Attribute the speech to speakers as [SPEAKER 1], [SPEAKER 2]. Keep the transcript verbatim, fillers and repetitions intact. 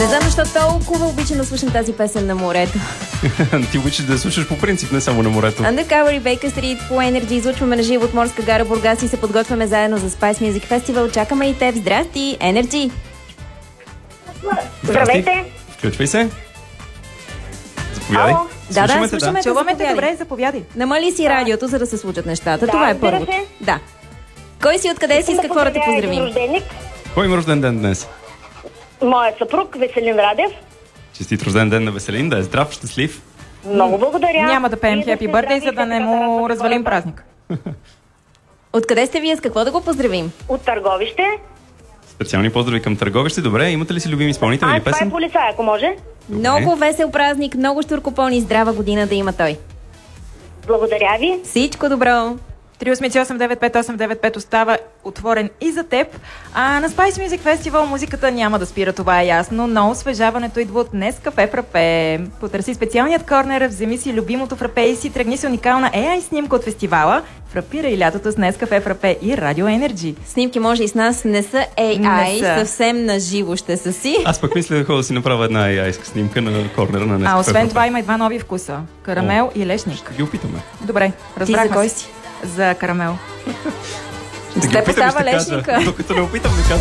[SPEAKER 1] Не знам защо толкова обичам да слушам тази песен на морето.
[SPEAKER 2] Ти обичаш да слушаш по принцип, не само на морето.
[SPEAKER 1] Undercover и Baker Street по Energy излучваме на живо от Морска гара Бургас и се подготвяме заедно за Spice Music Festival. Чакаме и теб. Здрасти, Energy!
[SPEAKER 3] Здравейте!
[SPEAKER 2] Включвай се. Заповядай.
[SPEAKER 1] Да, да,
[SPEAKER 2] Слушаме те,
[SPEAKER 1] слушаме те.
[SPEAKER 4] Чуваме те,
[SPEAKER 1] заповядай.
[SPEAKER 4] добре, заповядай.
[SPEAKER 1] Намали си радиото, за да се случат нещата.
[SPEAKER 3] Да,
[SPEAKER 1] Това е
[SPEAKER 3] разбира
[SPEAKER 1] първото.
[SPEAKER 3] се.
[SPEAKER 1] Да. Кой си, откъде си, с какво да те
[SPEAKER 3] поздравя един
[SPEAKER 1] поздравим?
[SPEAKER 3] рожденик,
[SPEAKER 2] Кой има рожден ден днес?
[SPEAKER 3] моят съпруг Веселин Радев.
[SPEAKER 2] Честит рожден ден на Веселин, да е здрав, щастлив.
[SPEAKER 3] Много благодаря.
[SPEAKER 4] Няма да пеем
[SPEAKER 3] И
[SPEAKER 4] Happy
[SPEAKER 3] сте
[SPEAKER 4] Birthday,
[SPEAKER 3] здрави,
[SPEAKER 4] за да не
[SPEAKER 3] така
[SPEAKER 4] му
[SPEAKER 3] радвате
[SPEAKER 4] развалим
[SPEAKER 3] хората.
[SPEAKER 4] празник.
[SPEAKER 1] Откъде сте вие, с какво да го поздравим?
[SPEAKER 3] От Търговище.
[SPEAKER 2] Специални поздрави към Търговище. Добре, имате ли си любим изпълнител
[SPEAKER 3] А,
[SPEAKER 2] или
[SPEAKER 3] това е
[SPEAKER 2] песен?
[SPEAKER 3] полицай, ако може.
[SPEAKER 2] Добре.
[SPEAKER 1] Много весел празник, много щуркопълни, здрава година да има той.
[SPEAKER 3] Благодаря ви.
[SPEAKER 1] Всичко добро!
[SPEAKER 4] три осем осем девет пет осем девет пет остава отворен и за теб. А на Spice Music Festival музиката няма да спира, това е ясно, но освежаването идва от Нескафе Фрапе. Потърси специалният корнер, вземи си любимото фрапе и си тръгни с уникална Ей Ай снимка от фестивала. Фрапира и лятото с Нескафе Фрапе и Радио Енерджи.
[SPEAKER 1] Снимки може и с нас, не са Ей Ай,
[SPEAKER 4] Не са.
[SPEAKER 1] съвсем на живо ще са си.
[SPEAKER 2] Аз пък мисля да ходя да си направя една Ей Ай-ска снимка на корнера на Нескафе.
[SPEAKER 4] А освен това има и два нови вкуса. Карамел
[SPEAKER 2] О.
[SPEAKER 4] и лешник.
[SPEAKER 2] Ще ги опитаме.
[SPEAKER 4] Добре,
[SPEAKER 1] Ти
[SPEAKER 4] разбрахме.
[SPEAKER 1] за кой
[SPEAKER 4] се.
[SPEAKER 1] си?
[SPEAKER 4] За карамел.
[SPEAKER 2] Ще
[SPEAKER 1] С теб остава лешника.
[SPEAKER 2] Докато не опитам, не казвам.